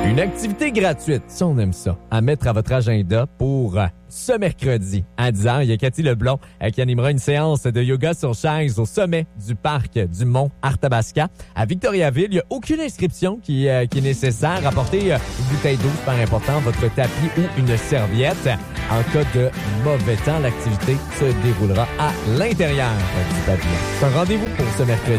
Une activité gratuite, si on aime ça, à mettre à votre agenda pour ce mercredi à 10h. Il y a Cathy Leblond qui animera une séance de yoga sur chaise au sommet du parc du Mont Arthabasca à Victoriaville. Il n'y a aucune inscription qui est nécessaire. Apportez une bouteille d'eau, super important, votre tapis ou une serviette. En cas de mauvais temps, l'activité se déroulera à l'intérieur du pavillon. C'est un rendez-vous pour ce mercredi.